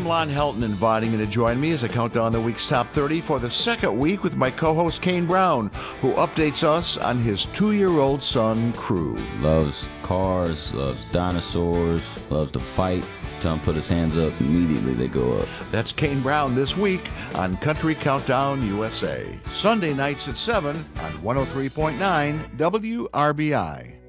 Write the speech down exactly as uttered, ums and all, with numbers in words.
Lon Helton inviting you to join me as I count down the week's top thirty for the second week with my co-host Kane Brown, who updates us on his two-year-old son, Crew. Loves cars, loves dinosaurs, loves to fight. Tell him put his hands up, immediately they go up. That's Kane Brown this week on Country Countdown U S A. Sunday nights at seven on one oh three point nine W R B I.